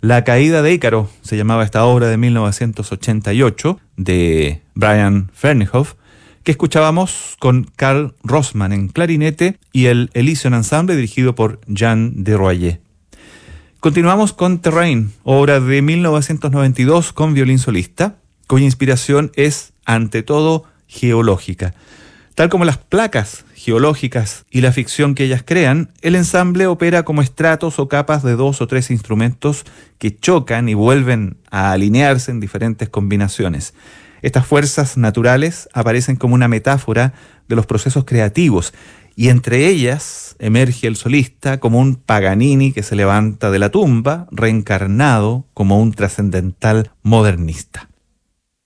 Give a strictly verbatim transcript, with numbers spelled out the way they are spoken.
La caída de Ícaro se llamaba esta obra de mil novecientos ochenta y ocho de Brian Fernhoff, que escuchábamos con Carl Rossmann en clarinete y el Elysion Ensemble dirigido por Jean Desroyers. Continuamos con Terrain, obra de mil novecientos noventa y dos con violín solista, cuya inspiración es, ante todo, geológica. Tal como las placas geológicas y la ficción que ellas crean, el ensamble opera como estratos o capas de dos o tres instrumentos que chocan y vuelven a alinearse en diferentes combinaciones. Estas fuerzas naturales aparecen como una metáfora de los procesos creativos, y entre ellas emerge el solista como un Paganini que se levanta de la tumba, reencarnado como un trascendental modernista.